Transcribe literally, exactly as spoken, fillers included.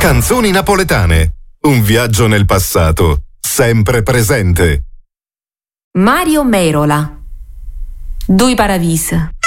Canzoni napoletane. Un viaggio nel passato, sempre presente. Mario Merola. Dui Paravise.